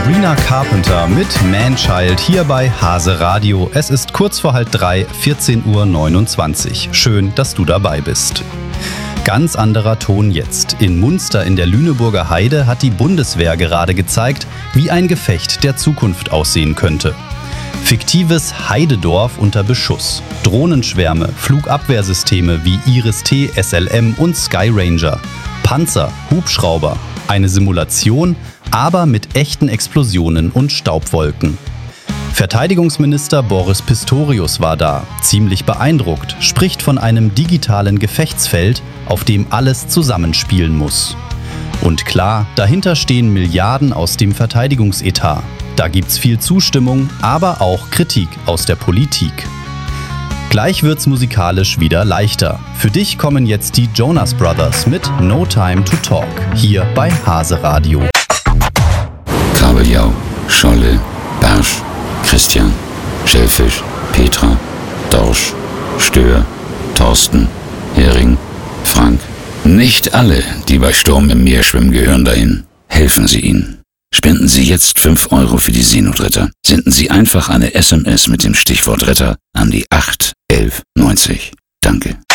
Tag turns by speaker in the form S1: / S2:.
S1: Sabrina Carpenter mit Man-Child hier bei Hase Radio. Es ist kurz vor 2:30, 14:29 Uhr. Schön, dass du dabei bist. Ganz anderer Ton jetzt. In Munster in der Lüneburger Heide hat die Bundeswehr gerade gezeigt, wie ein Gefecht der Zukunft aussehen könnte. Fiktives Heidedorf unter Beschuss. Drohnenschwärme, Flugabwehrsysteme wie Iris-T, SLM und Skyranger. Panzer, Hubschrauber. Eine Simulation, aber mit echten Explosionen und Staubwolken. Verteidigungsminister Boris Pistorius war da, ziemlich beeindruckt, spricht von einem digitalen Gefechtsfeld, auf dem alles zusammenspielen muss. Und klar, dahinter stehen Milliarden aus dem Verteidigungsetat. Da gibt's viel Zustimmung, aber auch Kritik aus der Politik. Gleich wird's musikalisch wieder leichter. Für dich kommen jetzt die Jonas Brothers mit No Time to Talk, hier bei Hase Radio.
S2: Kabeljau, Scholle, Barsch, Christian, Schellfisch, Petra, Dorsch, Stör, Thorsten, Hering, Frank. Nicht alle, die bei Sturm im Meer schwimmen, gehören dahin. Helfen Sie ihnen. Spenden Sie jetzt 5 Euro für die Seenotretter. Senden Sie einfach eine SMS mit dem Stichwort Retter an die 81190. Danke.